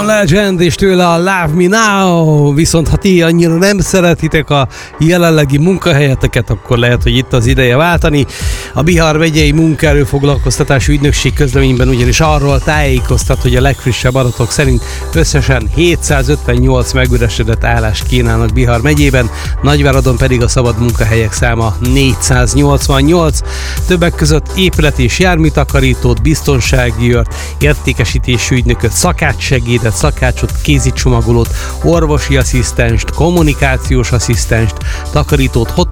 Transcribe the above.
John Legend és tőle a Love Me Now, viszont ha ti annyira nem szeretitek a jelenlegi munkahelyeteket, akkor lehet, hogy itt az ideje váltani. A Bihar megyei munkaerőfoglalkoztatási ügynökség közleményben ugyanis arról tájékoztat, hogy a legfrissebb adatok szerint összesen 758 megüresedett állást kínálnak Bihar megyében, Nagyváradon pedig a szabad munkahelyek száma 488, többek között épület és járműtakarítót, biztonsági őrt, értékesítési ügynököt, szakácssegédet, szakácsot, kézicsomagolót, orvosi asszisztenst, kommunikációs asszisztenst, takarítót,